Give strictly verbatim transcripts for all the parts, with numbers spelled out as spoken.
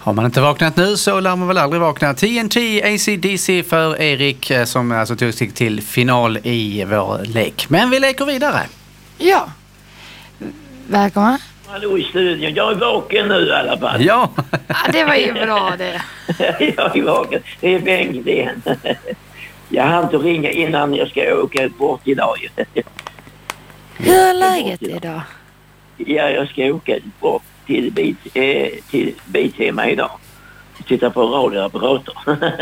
Har man inte vaknat nu så lär man väl aldrig vakna. T N T A C D C för Erik som alltså tog sig till final i vår lek. Men vi leker vidare. Ja. Välkommen. Hallå i studion. Jag är vaken nu i alla fall. Ja. Ja, det var ju bra det. Jag är vaken. Det är Bengt igen. Jag hann inte ringa innan jag ska åka bort idag. Hur är läget idag? Ja, jag ska åka bort till bit, eh, till Bitema idag. Titta på radioapparater.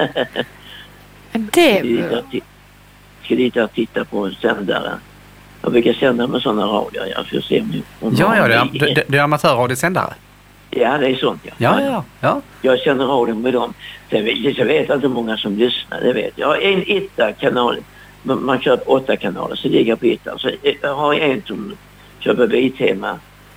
Det är bra. Ska dit och titta på sändare. Jag brukar sända med sådana radior. Jag får se om om Ja, ja, det är, det, det är amatörradiosändare. Ja, det är sånt, ja. Ja, ja, ja. Jag känner radio med dem. Sen vet, jag vet inte hur många som lyssnar, det vet jag. Jag har en etta-kanal. Man köper åtta kanaler, så ligger på etta. Så jag har en som köper Bitema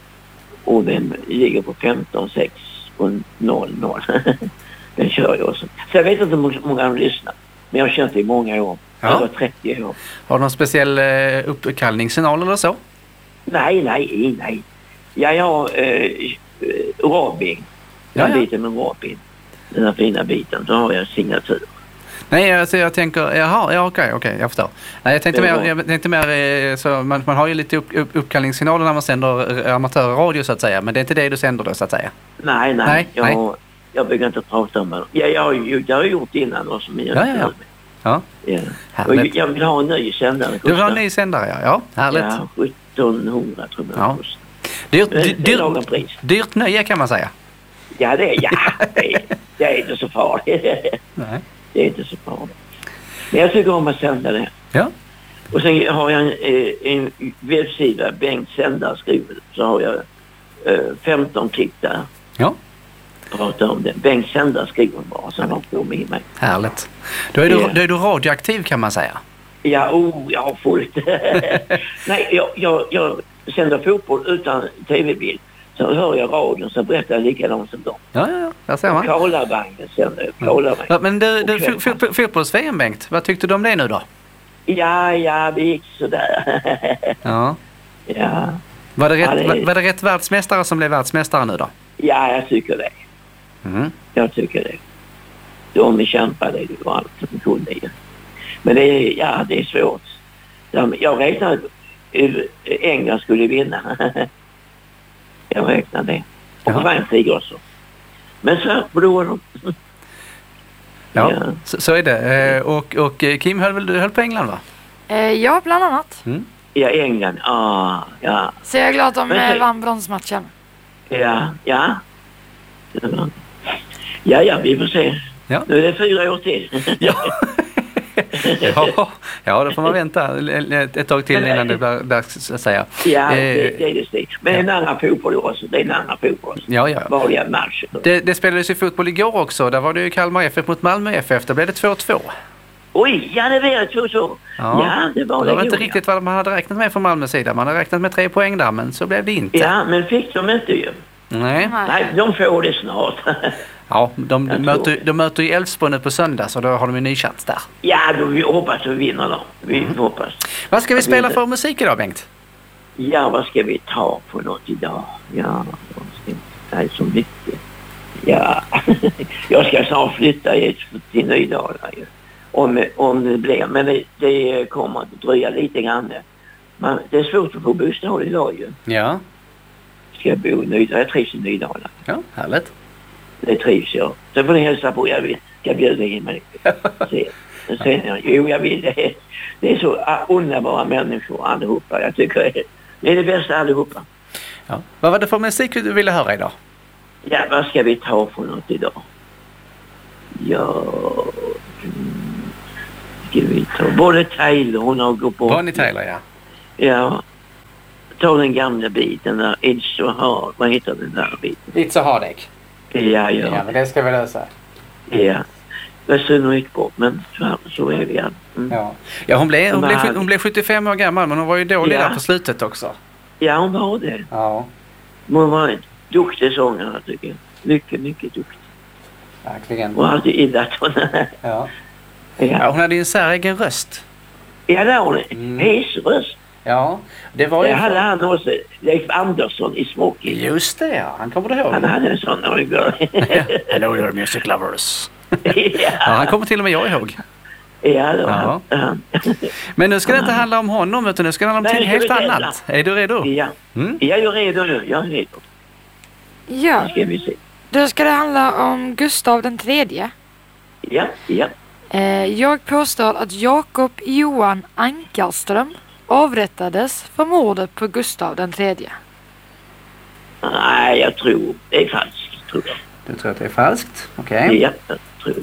och den ligger på femton sex och noll noll. Den kör jag också. Så jag vet inte hur många som lyssnar. Men jag har känt det i många år. Ja. Jag var trettio år. Har du någon speciell eh, uppkallningssignal eller så? Nej, nej, nej. Jag har eh, Robin. Ja, Den ja. biten med Robin. Den här fina biten. Så har jag signatur. Nej, alltså jag tänker, jaha, ja okej, okej, jag förstår. Nej, jag tänkte mer, jag tänkte mer eh, så man, man har ju lite upp, upp, uppkallningssignaler när man sänder amatörradio så att säga, men det är inte det du sänder då så att säga. Nej, nej. Nej, jag, nej. jag brukar inte prata om det. Ja, jag, har ju- jag har gjort innan också. Men jag, Ja, ja, ja. Ja, ja. Och härligt. jag vill ha en ny sändare. Du har en ny sändare, ja. Ja, härligt. Ja, sjuttonhundra tror jag. Ja. Ja. Dyrt, Det är dyrt, låga pris. dyrt nöje kan man säga. Ja, det är, ja, det är, det är inte så farligt. Nej. Det är inte så farligt. Men jag tycker om att sända det. Ja. Och sen har jag en, eh, en webbsida, Bengt Sändare skriver. Så har jag eh, femton klick där. Ja, Pratar om det. Bengt Sändare skriver bara, så har jag med mig. härligt. Då är du, Ja. då är du radioaktiv kan man säga. Ja, oh, jag har fullt. Nej, jag, jag, jag sänder fotboll utan tv-bild. Så hör jag radion så berättar jag likadant som dem. Ja, ja, ja. Där ser man. Karlavagnen sänder jag. Karlavagnen. Ja, men du, du Okej. fo- fo- fotbolls-V M, Bengt, vad tyckte du om det nu då? Ja, ja, det gick sådär. Ja. Ja. Var det, rätt, Ja, det- var, var det rätt världsmästare som blev världsmästare nu då? Ja, jag tycker det. Mm. Jag tycker det. De kämpade ju och allt som kunde ju. Men det är, ja, det är svårt. De- Jag räknade att England skulle vinna. Jag räknade det. Och Jaha. Frankrike också. Men så förlorade de. Ja, Ja. Så, så är det. Eh, Och, och eh, Kim höll, väl, du höll på England va? Eh, ja, bland annat. Mm. Ja, England. Ah, ja. Så jag är glad att de Men- eh, vann bronsmatchen. Ja, ja. Ja, ja, vi får se. Ja. Nu är det fyra år till. Ja. ja, ja, då får man vänta ett, ett tag till Men- innan det blir dags att säga. Ja, Eh, det, det är det stigt. Men ja. en annan fotboll också. Det är en annan fotboll. Ja, ja. Vanliga matcher. Det, det spelades ju fotboll igår också. Där var det ju Kalmar F F mot Malmö F F. Där blev det två två. Oj, ja det var två så. Ja. Ja, det var Det det. var inte igår, riktigt vad man hade räknat med från Malmös sida. Man hade räknat med tre poäng där, men så blev det inte. Ja. ja, men fick de inte ju. Nej. Nej, de får det snart. Ja, de, de, Jag möter, tror- de möter ju Elfsborg nu på söndag, så då har de en ny chans där. Ja, då vi hoppas att vi vinner då. Vi Mm. hoppas. Vad ska vi Jag spela vet för musik idag, Bengt? Ja, vad ska vi ta på något idag? Ja, vad ska vi ta? Det är så mycket. Ja, jag ska snart flytta till Nydala ju. Om, om det blir, men det, det kommer att dröja lite grann. Man, det är svårt att få bostad idag ju. Ja. Ska jag bo i Nydala? Jag trivs i Nydala. Ja, härligt. Det trivs jag. Sen får ni hälsa på. Jag vill, ska bjuda in mig. Se. Sen, jo, jag vill det. Det är så ah, underbara människor allihopa. Jag tycker det är, det är det bästa allihopa. Ja. Vad var det för musik du ville höra idag? Ja, vad ska vi ta för något idag? Ja... Mm, ska vi ta? Både Taylor, hon har gått bort. Bonnie Tyler, ja. Ja. Ta den gamla biten där. It's so hard. Vad heter den där biten? It's a heartache. Ja, Ja, ja. men det ska vi lösa. Ja. Jag syns nog inte bort, men så, så är det. Ja. Mm. Ja, ja hon, blev, hon, Men blev, hade- hon blev sjuttiofem år gammal, men hon var ju dålig Ja. där på slutet också. Ja, hon var det. Ja, Hon var en duktig sångare, tycker jag. Mycket, mycket duktig. verkligen. Och alltid gillat henne. Ja. Ja, Ja, hon hade ju en säregen röst. ja där har hon Mm. en hes röst. Ja, det var ju... Det hade han också, Leif Andersson i Smoking. Just det, ja. Han kommer du ihåg. Han hade en sån ögon. Hello your music lovers. Ja. Ja, han kommer till och med jag ihåg. Ja, då, Ja. han, Men nu ska det inte handla om honom, utan nu ska det handla om Nej, någonting nu ska helt vi tävla. annat. Är du redo? ja. Mm? Jag är redo nu, jag är redo. Ja, Nu ska vi se. då ska det handla om Gustav den tredje. Ja, ja. Eh, jag påstår att Jakob Johan Ankarström avrättades för mordet på Gustav den tredje. Nej, jag tror det är falskt, tror jag. Du tror att det är falskt? Okej. Ja, jag tror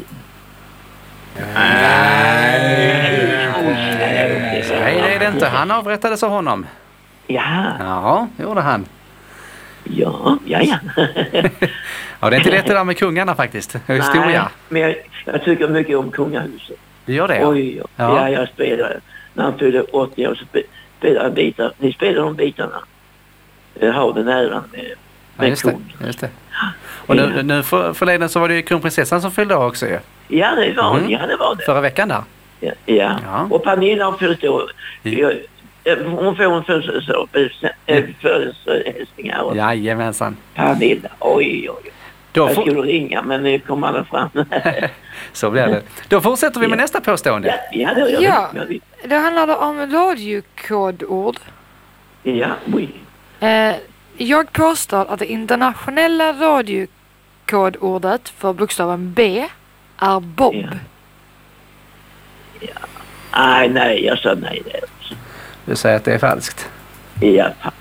Nej, det är det inte. Han avrättades av honom. Ja, Ja, det gjorde han. ja, ja, ja. Ja, det är inte lätt det där med kungarna faktiskt. Historia. Nej, men jag, jag tycker mycket om kungahuset. Du gör det? Oj, oj. Ja. Ja, jag spelade. När han fyllde åttio år så spe- spelade han bitar. Ni spelade de bitarna. Jag har den äran med, Ja, med just det. kung. Just det. Och nu, nu för, förleden så var det ju kronprinsessan som fyllde år också ju. Ja, det var Mm. ja, det. Var det. Förra veckan där. Ja, ja. Ja. Och Pernilla har fyllt år. Jag, eh, hon får en födelsedag. eh, Födelsedagshälsning här. Jajamensan. Pernilla, oj, oj. Då Jag får, skulle ringa men det kom aldrig fram. så blir det. Då fortsätter vi med Ja. nästa påstående. Ja, ja, det gör Ja. vi. Det handlade om radiokodord. Ja, oj. Eh, jag påstår att det internationella radiokodordet för bokstaven B är Bob. Ja. Nej, nej, jag sa nej där också. Du säger att det är falskt. Ja, falskt.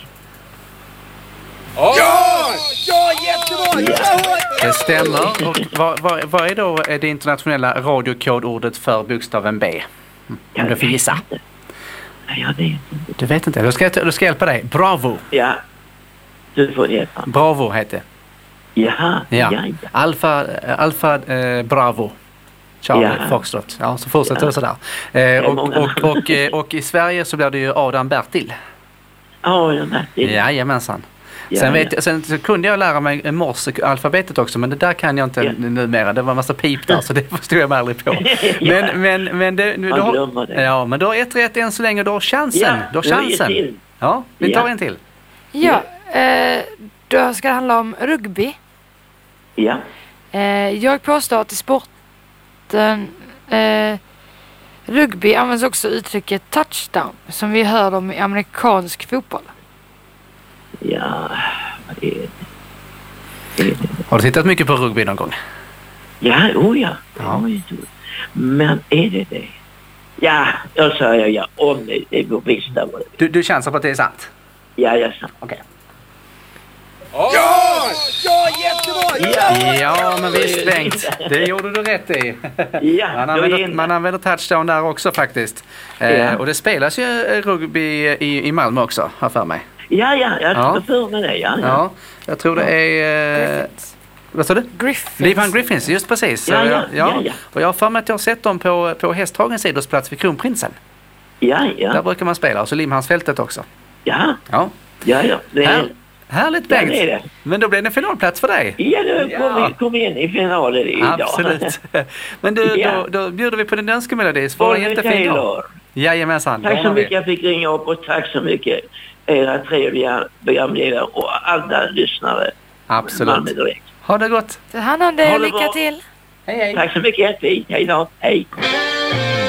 Det stämmer. Och vad, vad, vad är då det internationella radiokodordet för bokstaven B? Om du får gissa. Nej, jag vet inte. Du vet inte. Då ska jag, då ska jag hjälpa dig. Bravo. Ja, du får hjälpa. Bravo heter det. Jaha, ja, Ja. ja. Alfa, Alfa eh, Bravo. Charlie Ja. Foxtrot. Ja, så fortsätter Ja. det sådär. Eh, och, många. och, och, eh, och i Sverige så blir det ju Adam Bertil. Ja, den här tiden. Jajamensan. Ja, Sen, vet, ja. jag- sen så kunde jag lära mig morse-alfabetet också, men det där kan jag inte Ja. numera. Det var en massa pip där, så det förstod jag mig aldrig på. Ja. Men, men, men, det, nu, Man du har, glömmer det. ja, men du har ett rätt än så länge. Du har chansen. Ja, du har nu är det chansen. till. Ja, vi tar Ja. en till. Ja, eh, då ska det handla om rugby. Ja, Eh, jag påstår att i sporten eh, rugby används också uttrycket touchdown som vi hör om i amerikansk fotboll. ja, vad är det? Är det? Har du tittat mycket på rugby någon gång? Ja, oh ja. Ja. Oj, då. Men är det det? Ja, jag säger ja. Om det, det går visst där var det. Du, du chansar på att det är sant? Ja, jag sa. Okej. Ja, Ja, men visst Bengt. Det gjorde du rätt i. ja, Man då är använder, jag man använder touchdown där också faktiskt. Eh, Ja. och det spelas ju eh, rugby i, i Malmö också, har för mig. Ja, ja, jag Ja. ska för med det. Ja, ja. Ja, jag tror det är... Eh, Griffins. vad sa du? Griffins. Livan Griffins, just precis. Ja, Så ja, jag- ja, ja. Och jag har för mig att jag har sett dem på, på Hästhagens idrottsplats vid Kronprinsen. Ja, Där ja. brukar man spela. Och så Limhamnsfältet också. Ja, Ja. ja, ja. Det är, Här, härligt ja, Bengt. det är det. Men då blir det en finalplats för dig. Ja, du kom, Ja. in- kom in i finalen idag. Absolut. Men du, Ja. då, då bjuder vi på din önskemelodi. Så får du en Bonnie jättefin dag. Taylor. Jajamensan. Tack det så har vi. mycket jag fick ringa upp och tack så mycket era trevliga programledare och alla lyssnare. Malmö Absolut. Direkt. Ha det gott. Ta hand om dig. Ha det Lycka bra. till. Hej hej. Tack så mycket. Hej då. Hej.